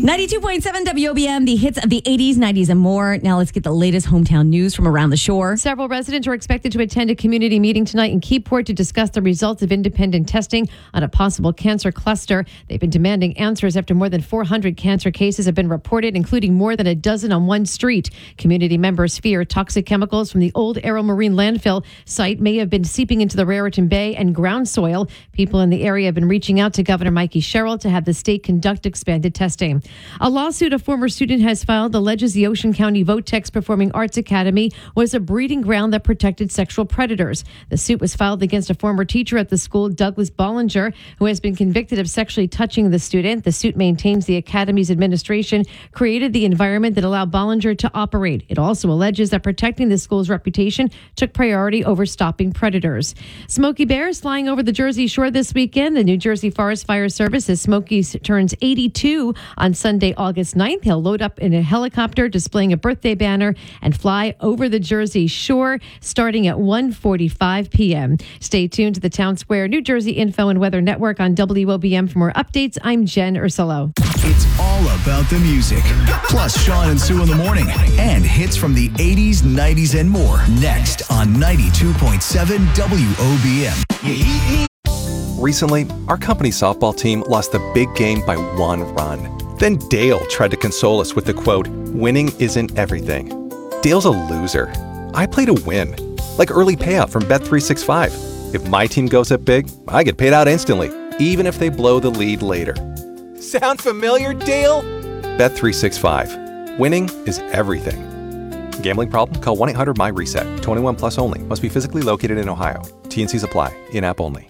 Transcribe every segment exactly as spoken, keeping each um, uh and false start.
ninety-two point seven W O B M, the hits of the eighties, nineties, and more. Now let's get the latest hometown news from around the shore. Several residents are expected to attend a community meeting tonight in Keyport to discuss the results of independent testing on a possible cancer cluster. They've been demanding answers after more than four hundred cancer cases have been reported, including more than a dozen on one street. Community members fear toxic chemicals from the old Aero Marine landfill site may have been seeping into the Raritan Bay and ground soil. People in the area have been reaching out to Governor Mikey Sherrill to have the state conduct expanded testing. A lawsuit a former student has filed alleges the Ocean County Votex Performing Arts Academy was a breeding ground that protected sexual predators. The suit was filed against a former teacher at the school, Douglas Bollinger, who has been convicted of sexually touching the student. The suit maintains the academy's administration created the environment that allowed Bollinger to operate. It also alleges that protecting the school's reputation took priority over stopping predators. Smokey Bears flying over the Jersey Shore this weekend. The New Jersey Forest Fire Service, as Smokey turns eighty-two on Sunday, August ninth. He'll load up in a helicopter displaying a birthday banner and fly over the Jersey Shore starting at one forty-five p.m. Stay tuned to the Town Square New Jersey Info and Weather Network on W O B M for more updates. I'm Jen Ursulo. It's all about the music. Plus Sean and Sue in the morning and hits from the eighties, nineties, and more. Next on ninety-two point seven W O B M. Recently, our company's softball team lost the big game by one run. Then Dale tried to console us with the quote, "Winning isn't everything." Dale's a loser. I play to win. Like early payout from Bet three sixty-five. If my team goes up big, I get paid out instantly, even if they blow the lead later. Sound familiar, Dale? Bet three sixty-five. Winning is everything. Gambling problem? Call one eight hundred M Y reset. twenty-one plus only. Must be physically located in Ohio. T and Cs apply. In-app only.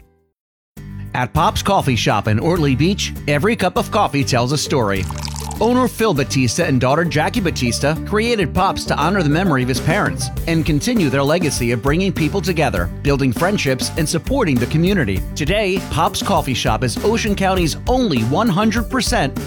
At Pop's Coffee Shop in Ortley Beach, every cup of coffee tells a story. Owner Phil Batista and daughter Jackie Batista created Pop's to honor the memory of his parents and continue their legacy of bringing people together, building friendships, and supporting the community. Today, Pop's Coffee Shop is Ocean County's only one hundred percent